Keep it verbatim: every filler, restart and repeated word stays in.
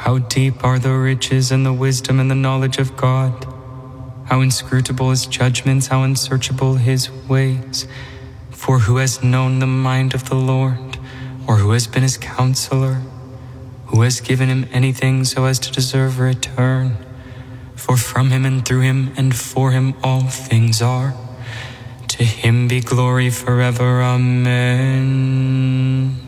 How deep are the riches and the wisdom and the knowledge of God! How inscrutable his judgments, how unsearchable his ways! For who has known the mind of the Lord, or who has been his counselor? Who has given him anything so as to deserve return? For from him and through him and for him all things are. To him be glory forever. Amen.